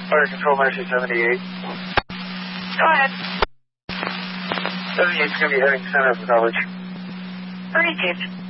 Fire Control, Mercy 78. Go ahead. 78's going to be heading center for coverage. 32.